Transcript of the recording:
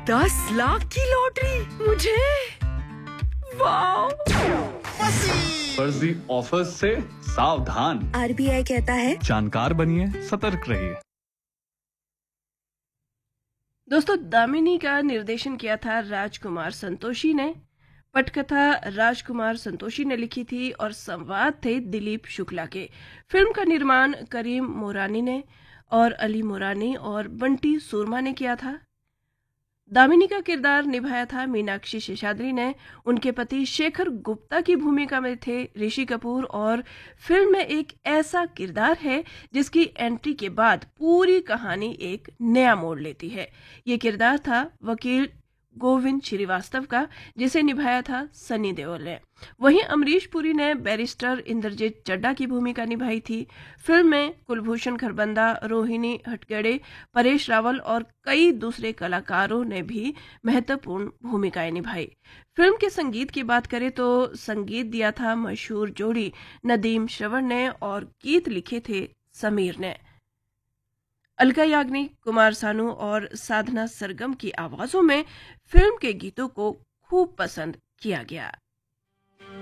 10 लाख की लॉटरी मुझे। वाह! फर्जी ऑफर्स से सावधान। आरबीआई कहता है जानकार बनिए, सतर्क रहिए। दोस्तों, दामिनी का निर्देशन किया था राजकुमार संतोषी ने। पटकथा राजकुमार संतोषी ने लिखी थी और संवाद थे दिलीप शुक्ला के। फिल्म का निर्माण करीम मोरानी ने और अली मोरानी और बंटी सूरमा ने किया था। दामिनी का किरदार निभाया था मीनाक्षी शेषाद्री ने। उनके पति शेखर गुप्ता की भूमिका में थे ऋषि कपूर। और फिल्म में एक ऐसा किरदार है जिसकी एंट्री के बाद पूरी कहानी एक नया मोड़ लेती है। ये किरदार था वकील गोविंद श्रीवास्तव का, जिसे निभाया था सनी देओल ने। वहीं अमरीश पुरी ने बैरिस्टर इंद्रजीत चड्ढा की भूमिका निभाई थी। फिल्म में कुलभूषण खरबंदा, रोहिणी हटगड़े, परेश रावल और कई दूसरे कलाकारों ने भी महत्वपूर्ण भूमिकाएं निभाई। फिल्म के संगीत की बात करें तो संगीत दिया था मशहूर जोड़ी नदीम श्रवण ने और गीत लिखे थे समीर ने। अलका याग्निक, कुमार सानू और साधना सरगम की आवाजों में फिल्म के गीतों को खूब पसंद किया गया।